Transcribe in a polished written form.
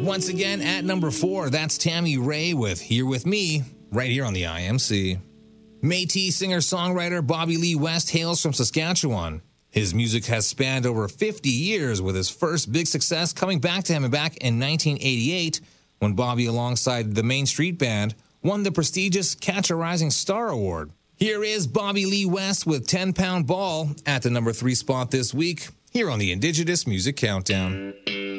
Once again, at number 4, that's Tammy Ray with Here With Me, right here on the IMC. Métis singer-songwriter Bobby Lee West hails from Saskatchewan. His music has spanned over 50 years, with his first big success coming back to him back in 1988, when Bobby, alongside the Main Street Band, won the prestigious Catch a Rising Star Award. Here is Bobby Lee West with 10 Pound Ball at the number 3 spot this week, here on the Indigenous Music Countdown.